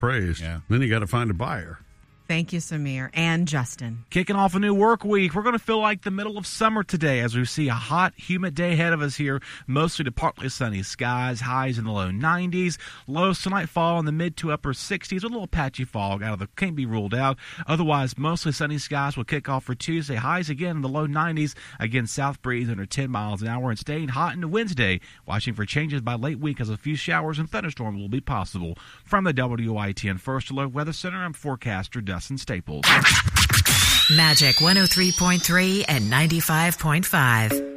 praised. Yeah. Then you got to find a buyer. Thank you, Samir and Justin. Kicking off a new work week. We're going to feel like the middle of summer today as we see a hot, humid day ahead of us here. Mostly to partly sunny skies, highs in the low 90s. Lows tonight fall in the mid to upper 60s with a little patchy fog can't be ruled out. Otherwise, mostly sunny skies will kick off for Tuesday. Highs again in the low 90s. Again, south breeze under 10 miles an hour and staying hot into Wednesday. Watching for changes by late week as a few showers and thunderstorms will be possible. From the WITN First Alert Weather Center, I'm forecaster Dustin Staples. Magic 103.3 and 95.5.